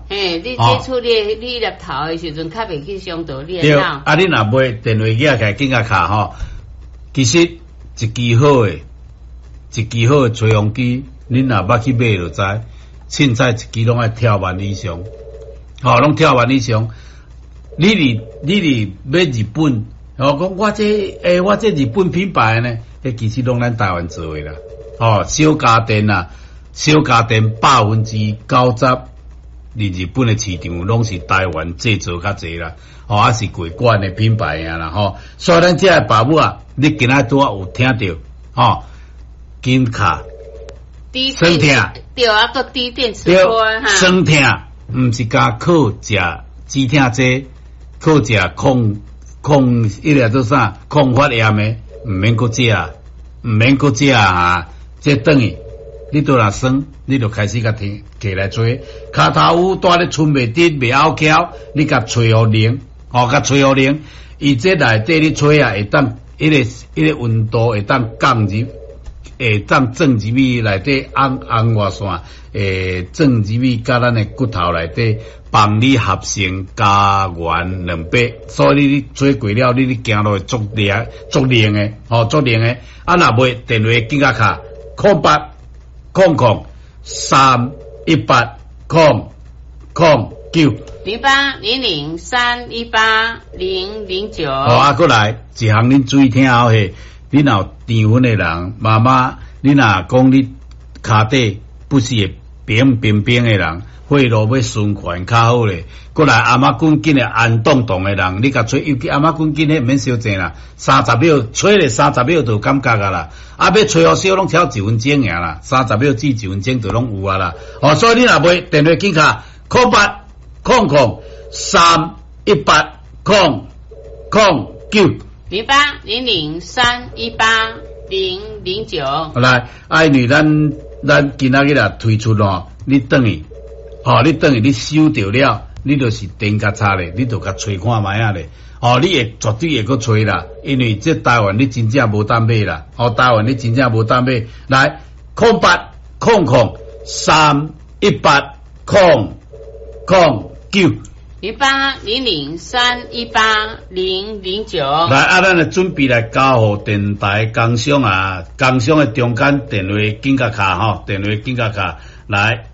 嘿，你接触你立头的时阵，较袂去伤到你对，啊，你若买电话机起来紧甲卡吼，其实一支好的吹风机，恁若捌去买就知，凊彩一支拢爱跳万以上，拢跳万以上。你哩买日本，讲我这日本品牌呢，其实拢咱台湾做的啦，小家电90%你日本的市场拢是台湾制造较侪啦，还是贵冠的品牌啦，所以咱这个爸母啊，你今仔拄有听到，金卡，酸痛， 对啊，个低电磁波哈， 酸痛，毋是加靠食止痛剂，靠食抗一个做啥抗发炎的，毋免搁食啊，这等于。你倒若酸，你就开始甲起来吹，骹头有带咧春袂滴袂拗翘，你甲吹互灵，甲吹互灵，伊这内底你吹啊，会当迄个温度会当降入，会当正入去内底红外线，正入去甲咱的骨头内底，帮你合成加元2倍，所以你吹过了，你行路会足灵的，足灵的。啊，若袂电话紧甲卡0800318009。 0800318009。 啊，过来一项恁注意听好嘿，你若有甜粉的人，妈妈，你若讲你骹底不是会冰的人，血路要循环较好咧。过来阿妈滚紧的安动的人，你甲吹，尤其阿妈滚紧的免烧静啦，30秒吹咧30秒就有感觉啊啦。啊，要吹好烧拢超1分钟尔啦，30秒至1分钟就拢有啊啦。所以你若买电话机卡0800318009。 0800318009。 来，因为咱今仔日啊推出你等于你收到了，你就是电甲插咧，你就甲吹看卖啊咧。你会绝对会搁吹啦，因为这台湾你真正无当买啦。台湾你真正无当买。来，0800318009。 0800318009。 来，咱来准备来交互电台工商的中间电话紧甲卡，电话紧甲卡来。